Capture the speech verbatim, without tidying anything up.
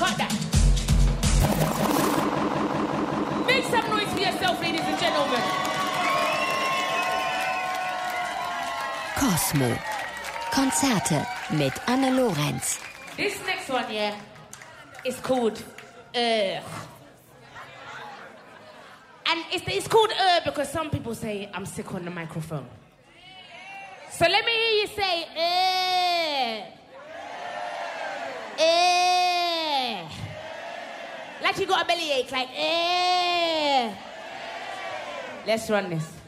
Cut that. Make some noise for yourself, ladies and gentlemen. Cosmo. Konzerte mit Anne Lorenz. This next one, yeah, is called Uh. And it's, it's called Uh because some people say I'm sick on the microphone. So let me hear you say Uh. Uh. Like you got a bellyache, like Uh. Let's run this.